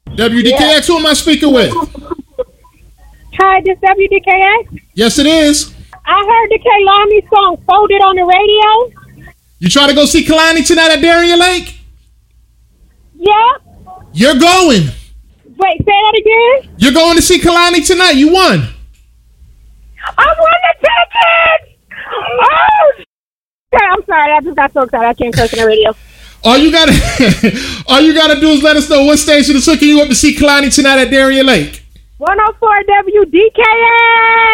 WDKX, who am I speaking with? Hi, this WDKX. Yes, it is. I heard the Kehlani song Folded on the radio. You try to go see Kalani tonight at Darien Lake? Yeah. You're going. Wait, say that again? You're going to see Kalani tonight. You won. I won the tickets! Oh, okay, I'm sorry. I just got so excited. I can't curse on the radio. All you gotta do is let us know what station is hooking you up to see Kalani tonight at Darien Lake. 104 WDKX!